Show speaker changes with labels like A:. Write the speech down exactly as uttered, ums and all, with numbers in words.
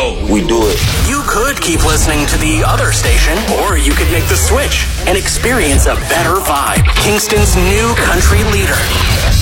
A: go.
B: We do it.
C: You could keep listening to the other station, or you could make the switch and experience a better vibe. Kingston's new country leader.